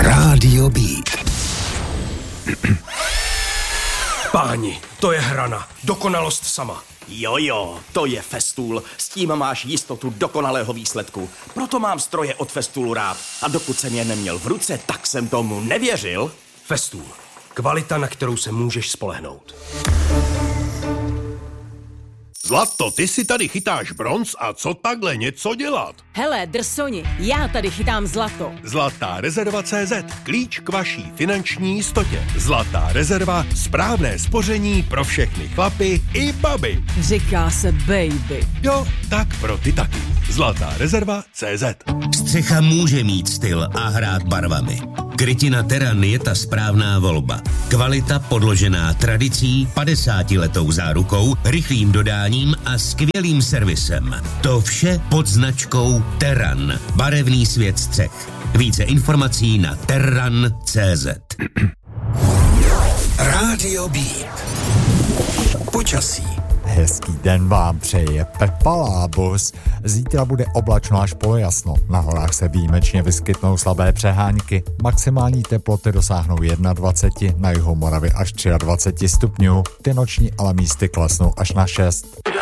Rádio Beat. Páni, to je hrana. Dokonalost sama. Jo, to je Festool. S tím máš jistotu dokonalého výsledku. Proto mám stroje od Festoolu rád. A dokud jsem je neměl v ruce, tak jsem tomu nevěřil. Festool. Kvalita, na kterou se můžeš spolehnout. Zlato, ty si tady chytáš bronz a co takhle něco dělat? Hele, drsoni, já tady chytám zlato. Zlatá rezerva CZ, klíč k vaší finanční jistotě. Zlatá rezerva, správné spoření pro všechny chlapy i baby. Říká se baby. Jo, tak pro ty taky. Zlatá rezerva CZ. Střecha může mít styl a hrát barvami. Krytina Terran je ta správná volba. Kvalita podložená tradicí, 50letou zárukou, rychlým dodáním a skvělým servisem. To vše pod značkou Terran. Barevný svět střech. Více informací na terran.cz. Rádio Beat. Počasí. Hezký den vám přeje Pepa Lábus. Zítra bude oblačno až polojasno. Na horách se výjimečně vyskytnou slabé přehánky. Maximální teploty dosáhnou 21, na jihu Moravy až 23 stupňů. Ty noční ale místy klesnou až na 6.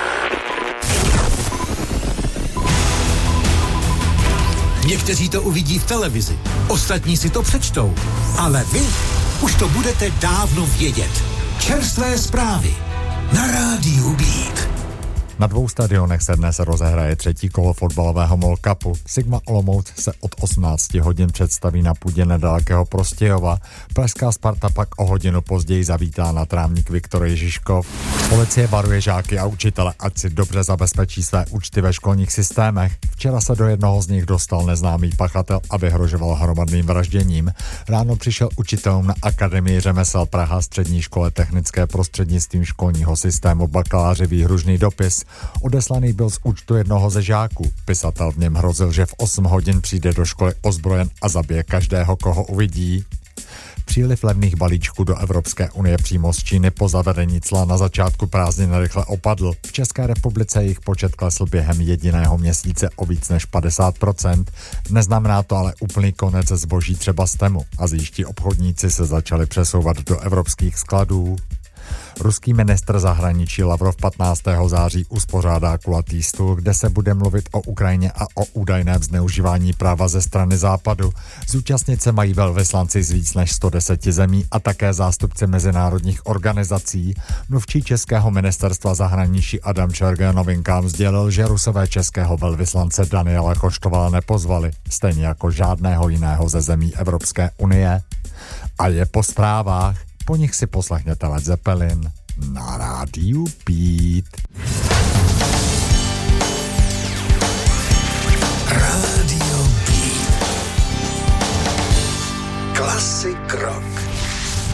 Někteří to uvidí v televizi, ostatní si to přečtou. Ale vy už to budete dávno vědět. Čerstvé zprávy na Rádiu Beat. Na 2 stadionech se dnes rozehraje 3. kolo fotbalového MOL Cupu. Sigma Olomouc se od 18 hodin představí na půdě nedalekého Prostějova. Pražská Sparta pak o hodinu později zavítá na trávník Viktor Ježiškov. Policie varuje žáky a učitele, ať si dobře zabezpečí své účty ve školních systémech. Včera se do jednoho z nich dostal neznámý pachatel a vyhrožoval hromadným vražděním. Ráno přišel učitelům na Akademii řemesel Praha střední škole technické prostřednictvím školního systému bakaláři výhružný dopis. Odeslaný byl z účtu jednoho ze žáků. Pisatel v něm hrozil, že v 8 hodin přijde do školy ozbrojen a zabije každého, koho uvidí. Příliv levných balíčků do Evropské unie přímo z Číny po zavedení cla na začátku prázdnin rychle opadl. V České republice jejich počet klesl během jediného měsíce o víc než 50%. Neznamená to ale úplný konec zboží třeba z Temu. Asijští obchodníci se začali přesouvat do evropských skladů. Ruský ministr zahraničí Lavrov 15. září uspořádá kulatý stůl, kde se bude mluvit o Ukrajině a o údajném zneužívání práva ze strany Západu. Zúčastnit se mají velvyslanci z víc než 110 zemí a také zástupci mezinárodních organizací. Mluvčí českého ministerstva zahraničí Adam Čerger novinkám sdělil, že Rusové českého velvyslance Daniela Koštovala nepozvali, stejně jako žádného jiného ze zemí Evropské unie. A je po zprávách. Po nich si poslechněte Led Zeppelin na Rádiu Beat.